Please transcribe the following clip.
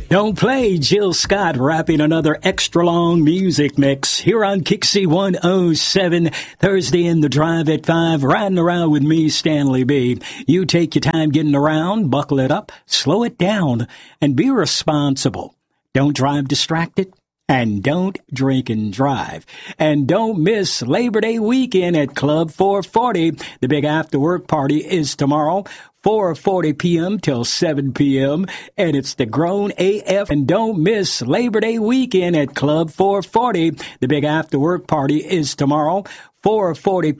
Don't play Jill Scott rapping another extra long music mix here on Kixie 107, Thursday in the Drive at 5, riding around with me, Stanley B. You take your time getting around, buckle it up, slow it down, and be responsible. Don't drive distracted. And don't drink and drive. And don't miss Labor Day weekend at Club 440. The big after-work party is tomorrow, 4:40 p.m. till 7 p.m. And it's the Grown AF. And don't miss Labor Day weekend at Club 440. The big after-work party is tomorrow, 4:40 p.m.